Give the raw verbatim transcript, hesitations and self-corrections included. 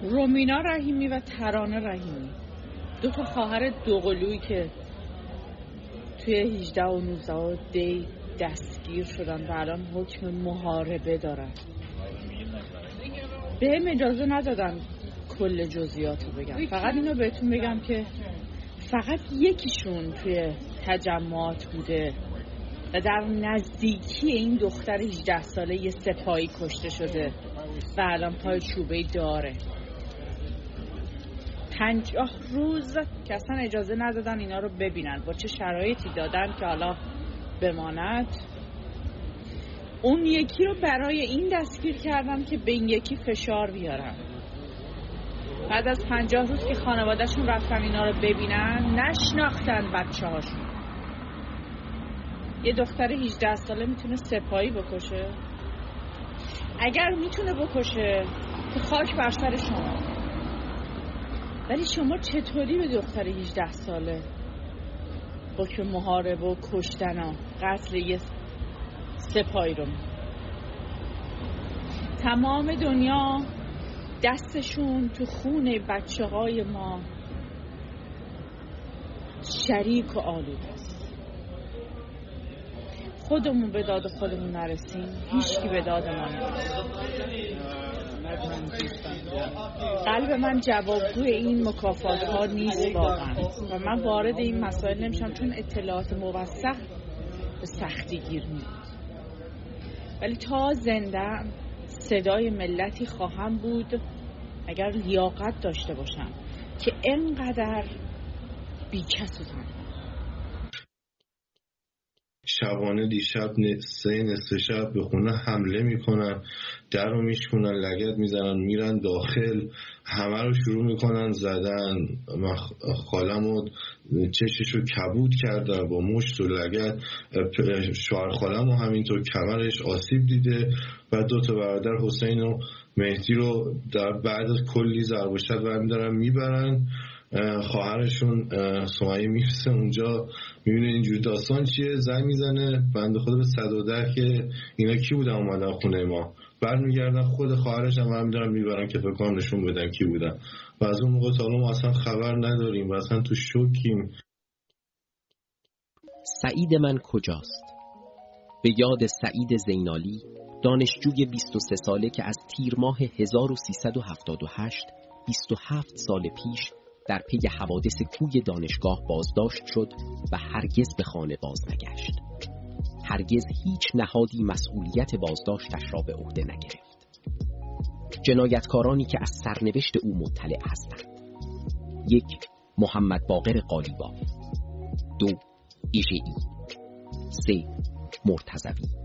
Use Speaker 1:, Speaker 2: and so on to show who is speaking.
Speaker 1: رومینا رحیمی و ترانه رحیمی، دو تا خواهر دوقلویی که توی هجده و نوزده و دی دستگیر شدن و الان حکم محاربه دارن. به هم اجازه ندادن کل جزئیاتو بگم، فقط اینو بهتون بگم که فقط یکیشون توی تجمعات بوده و در نزدیکی این دختر هجده ساله یه سپاهی کشته شده و الان پای چوبه داره. پنجاه روز که اصلا اجازه ندادن اینا رو ببینن، با چه شرایطی دادن که حالا بماند. اون یکی رو برای این دستگیر کردن که به این یکی فشار بیارن. بعد از پنجاه روز که خانوادهشون رفتن اینا رو ببینن، نشناختن بچه هاشون. یه دختر هجده ساله میتونه سپاهی بکشه؟ اگر میتونه بکشه که خاک بر سر شما، ولی شما چطوری به دختر هجده ساله با که محاربه و کشتن و قتل یه سپاهی رو؟ تمام دنیا دستشون تو خون بچه های ما شریک و آلوده است. خودمون به داد خودمون نرسیم، هیچ کی به داد ما نرسیم. قلب من جوابگوی این مکافات ها نیست واقعا و من وارد این مسائل نمیشم چون اطلاعات موثق به سختی گیر میاد. ولی تا زنده صدای ملتی خواهم بود اگر لیاقت داشته باشم که اینقدر بیکس و تنها.
Speaker 2: شبانه دیشب سه نصف شب به خونه حمله میکنن، در رو میشکنن، لگد میزنن، میرن داخل، همه رو شروع میکنن زدن. خالمو چششو کبود کردن با مشت و لگد. شوهر خالمو همینطور کمرش آسیب دیده و دو تا برادر حسین و مهدی رو در بعد کلی ضرب و شتم برمی‌دارن میبرن. خواهرشون سمیه میرسه اونجا، میبینه اینجور داستان چیه، زنگ میزنه بنده خدا به صد و ده که اینا کی بودن اومدن خونه ما. برمیگردن خود خواهرش هم برمی‌دارن میبرن که فکر کنم نشون بدن کی بودن و از اون موقع تا الان ما اصلا خبر نداریم و اصلا تو شوکیم.
Speaker 3: سعید من کجاست؟ به یاد سعید زینالی، دانشجوی بیست و سه ساله که از تیر ماه هزار و سیصد و هفتاد و هشت بیست و هفت سال پیش در پی حوادث کوی دانشگاه بازداشت شد و هرگز به خانه باز نگشت. هرگز هیچ نهادی مسئولیت بازداشتش را به عهده نگرفت. جنایتکارانی که از سرنوشت او مطلع هستند: یک، محمد باقر قالیباف. دو، ایژه‌ای. سه، مرتضوی.